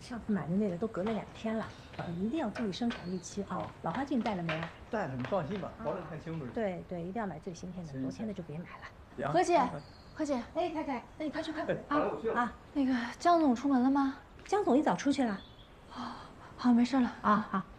上次买的那个都隔了2天了，一定要注意生产日期啊。老花镜带了没有？ 带了，你放心吧，保证看清楚。 对，一定要买最新鲜的，昨天的就别买了。 何姐，何姐， 哎，太太，那你快去快啊！那个江总出门了吗？ 江总一早出去了。 好，没事了啊，好。